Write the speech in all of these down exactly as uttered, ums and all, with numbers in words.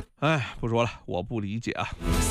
哎，不说了，我不理解啊。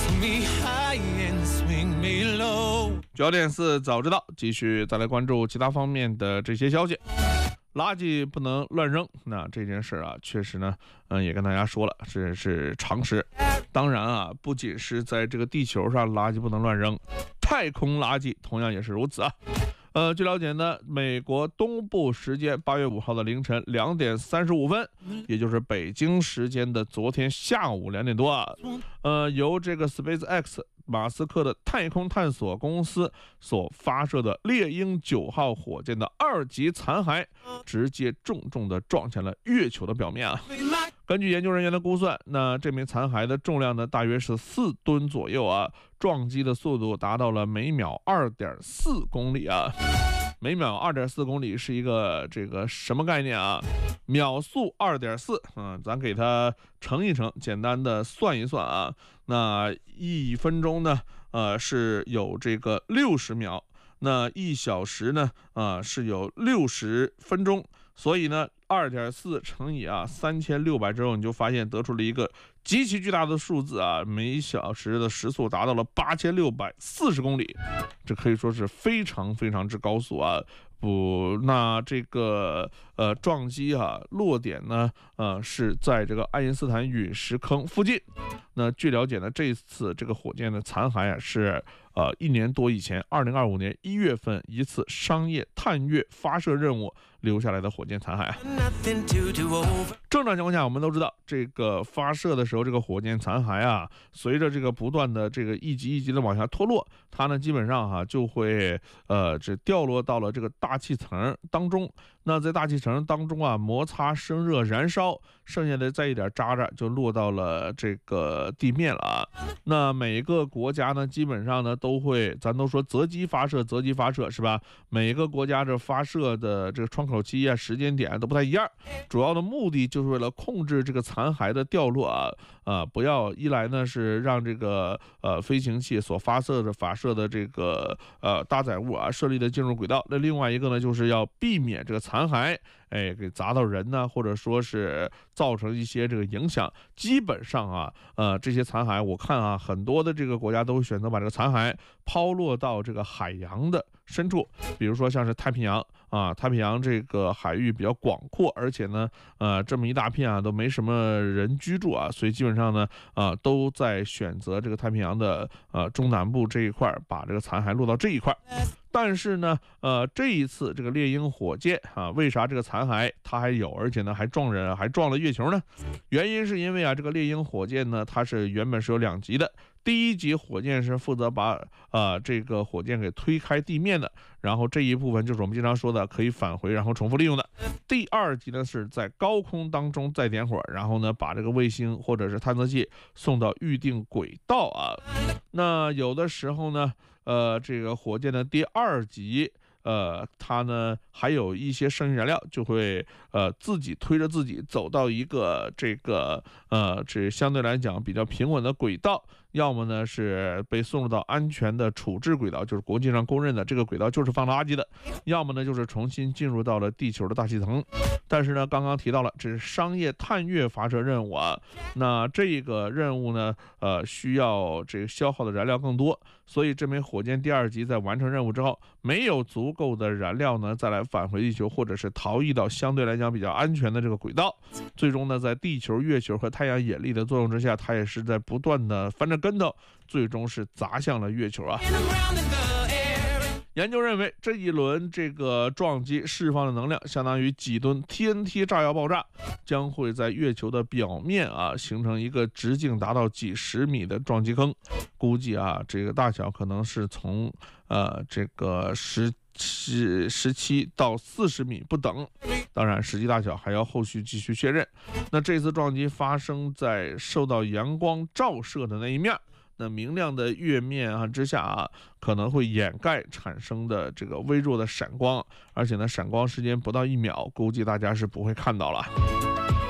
九点四早知道，继续再来关注其他方面的这些消息。垃圾不能乱扔，那这件事啊，确实呢，嗯，也跟大家说了，这是常识。当然啊，不仅是在这个地球上垃圾不能乱扔，太空垃圾同样也是如此啊。呃，据了解呢，美国东部时间八月五号的凌晨两点三十五分，也就是北京时间的昨天下午两点多啊，呃，由这个 SpaceX 马斯克的太空探索公司所发射的猎鹰九号火箭的二级残骸，直接重重地撞向了月球的表面啊。根据研究人员的估算，那这枚残骸的重量呢，大约是四吨左右啊，撞击的速度达到了每秒二点四公里啊。每秒二点四公里是一个这个什么概念啊？秒速二点四，嗯，咱给它乘一乘，简单的算一算啊。那一分钟呢，呃，是有这个六十秒。那一小时呢，啊、呃、是有六十分钟，所以呢，二点四乘以啊三千六百之后，你就发现得出了一个极其巨大的数字啊，每小时的时速达到了八千六百四十公里，这可以说是非常非常之高速啊。不，那这个呃撞击啊落点呢，呃是在这个爱因斯坦陨石坑附近。那据了解呢，这次这个火箭的残骸啊是呃一年多以前，二零二五年一月份一次商业探月发射任务留下来的火箭残骸啊。正常情况下，我们都知道，这个发射的时候，这个火箭残骸啊，随着这个不断的这个一级一级的往下脱落，它呢基本上哈、啊、就会呃这掉落到了这个大气层当中。那在大气层当中啊，摩擦生热燃烧，剩下的再一点渣渣就落到了这个地面了啊。那每一个国家呢，基本上呢都会，咱都说择机发射，择机发射是吧？每一个国家这发射的这个窗口期啊、时间点都不太一样，主要的目的就是为了控制这个残骸的掉落啊，啊、呃，不要一来呢是让这个呃飞行器所发射的发射的这个呃搭载物啊顺利的进入轨道，那另外一个呢就是要避免这个残骸哎给砸到人呢，或者说是造成一些这个影响。基本上啊，呃这些残骸我看啊，很多的这个国家都会选择把这个残骸抛落到这个海洋的深处，比如说像是太平洋啊，太平洋这个海域比较广阔，而且呢，呃，这么一大片啊都没什么人居住啊，所以基本上呢，啊、呃，都在选择这个太平洋的呃中南部这一块，把这个残骸落到这一块。但是呢，呃，这一次这个猎鹰火箭啊，为啥这个残骸它还有，而且呢还撞人，还撞了月球呢？原因是因为啊，这个猎鹰火箭呢，它是原本是有两级的。第一级火箭是负责把呃这个火箭给推开地面的，然后这一部分就是我们经常说的可以返回然后重复利用的。第二级呢是在高空当中再点火，然后呢把这个卫星或者是探测器送到预定轨道啊。那有的时候呢，呃，这个火箭的第二级。呃，它呢还有一些剩余燃料，就会呃自己推着自己走到一个这个呃这相对来讲比较平稳的轨道，要么呢是被送入到安全的处置轨道，就是国际上公认的这个轨道就是放垃圾的，要么呢就是重新进入到了地球的大气层。但是呢，刚刚提到了这是商业探月发射任务啊，那这个任务呢，呃，需要这个消耗的燃料更多，所以这枚火箭第二级在完成任务之后，没有足够的燃料呢，再来返回地球，或者是逃逸到相对来讲比较安全的这个轨道。最终呢，在地球、月球和太阳引力的作用之下，它也是在不断的翻着跟头，最终是砸向了月球啊。研究认为，这一轮这个撞击释放的能量相当于几吨 T N T 炸药爆炸，将会在月球的表面啊形成一个直径达到几十米的撞击坑，估计啊这个大小可能是从呃这个十七十七到四十米不等，当然实际大小还要后续继续确认。那这次撞击发生在受到阳光照射的那一面。那明亮的月面啊之下啊，可能会掩盖产生的这个微弱的闪光，而且呢，闪光时间不到一秒，估计大家是不会看到了。